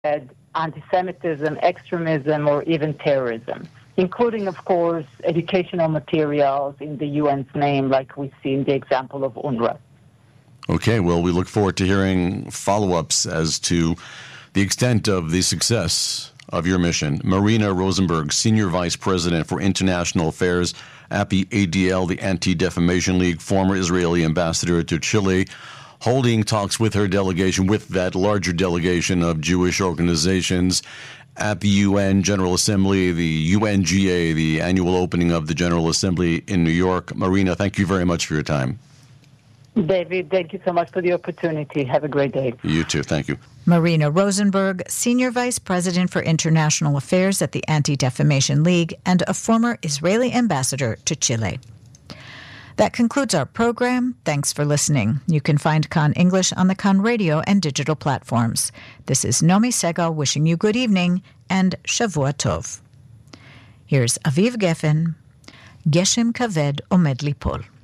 anti-Semitism, extremism, or even terrorism, including, of course, educational materials in the UN's name, like we see in the example of UNRWA. Okay, well, we look forward to hearing follow-ups as to the extent of the success of your mission. Marina Rosenberg, Senior Vice President for International Affairs at the ADL, the Anti-Defamation League, former Israeli ambassador to Chile, holding talks with her delegation, with that larger delegation of Jewish organizations at the UN General Assembly, the UNGA, the annual opening of the General Assembly in New York. Marina, thank you very much for your time. David, thank you so much for the opportunity. Have a great day. You too. Thank you. Marina Rosenberg, Senior Vice President for International Affairs at the Anti-Defamation League and a former Israeli ambassador to Chile. That concludes our program. Thanks for listening. You can find Kan English on the Kan radio and digital platforms. This is Nomi Segal wishing you good evening and Shavua Tov. Here's Aviv Geffen, Geshem Kaved Omed Lipol.